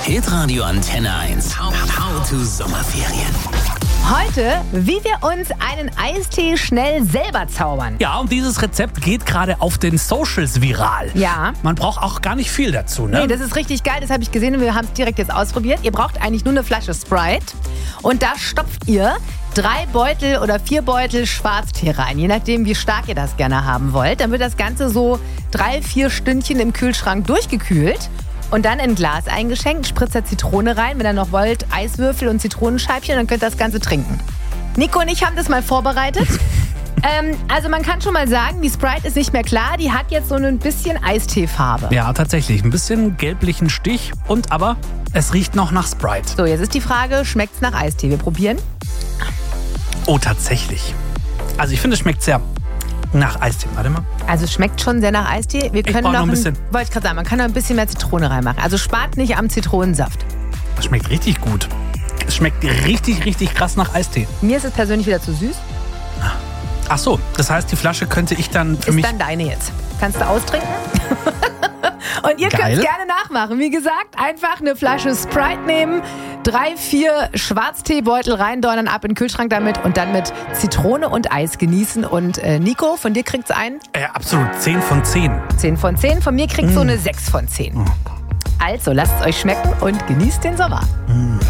Hitradio Antenne 1. How to Sommerferien. Heute, wie wir uns einen Eistee schnell selber zaubern. Ja, und dieses Rezept geht gerade auf den Socials viral. Ja. Man braucht auch gar nicht viel dazu, ne? Nee, das ist richtig geil, das habe ich gesehen und wir haben es direkt jetzt ausprobiert. Ihr braucht eigentlich nur eine Flasche Sprite und da stopft ihr 3 Beutel oder 4 Beutel Schwarztee rein, je nachdem, wie stark ihr das gerne haben wollt. Dann wird das Ganze so 3-4 Stündchen im Kühlschrank durchgekühlt. Und dann in ein Glas eingeschenkt, spritzt da Zitrone rein, wenn ihr noch wollt, Eiswürfel und Zitronenscheibchen, dann könnt ihr das Ganze trinken. Nico und ich haben das mal vorbereitet. Also man kann schon mal sagen, die Sprite ist nicht mehr klar, die hat jetzt so ein bisschen Eisteefarbe. Ja, tatsächlich. Ein bisschen gelblichen Stich aber es riecht noch nach Sprite. So, jetzt ist die Frage, schmeckt's nach Eistee? Wir probieren. Oh, tatsächlich. Also ich finde, es schmeckt sehr nach Eistee. Warte mal. Also es schmeckt schon sehr nach Eistee. Wir können brauch noch ein bisschen. Wollte ich gerade sagen, man kann noch ein bisschen mehr Zitrone reinmachen. Also spart nicht am Zitronensaft. Das schmeckt richtig gut. Es schmeckt richtig, richtig krass nach Eistee. Mir ist es persönlich wieder zu süß. Ach so, das heißt, die Flasche könnte ich dann für mich... Ist dann deine jetzt. Kannst du austrinken? Und ihr könnt es gerne nachmachen. Wie gesagt, einfach eine Flasche Sprite nehmen, 3-4 Schwarzteebeutel reindonnern, ab in den Kühlschrank damit und dann mit Zitrone und Eis genießen. Und Nico, von dir kriegt's ein? Absolut, 10 von 10. 10 von 10. Von mir kriegt's so eine 6 von 10. Also, lasst es euch schmecken und genießt den Sommer.